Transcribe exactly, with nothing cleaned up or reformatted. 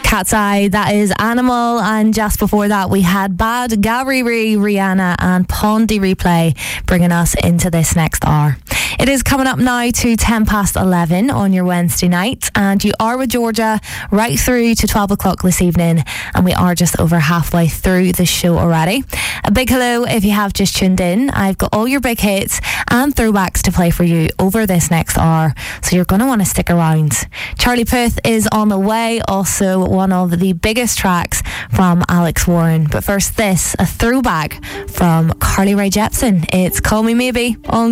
Cat's Eye, that is Animal, and just before that we had Bad Gallery, Rihanna and Pondy Replay bringing us into this next hour. It is coming up now to ten past eleven on your Wednesday night, and you are with Georgia right through to twelve o'clock this evening, and we are just over halfway through the show already. A big hello if you have just tuned in. I've got all your big hits and throwbacks to play for you over this next hour, so you're going to want to stick around. Charlie Puth is on the way, also one of the biggest tracks from Alex Warren. But first this, a throwback from Carly Rae Jepsen. It's Call Me Maybe on